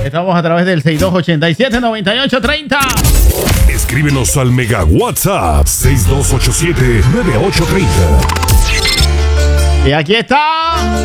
Estamos a través del 6287-9830. Escríbenos al Mega WhatsApp 6287-9830. Y aquí está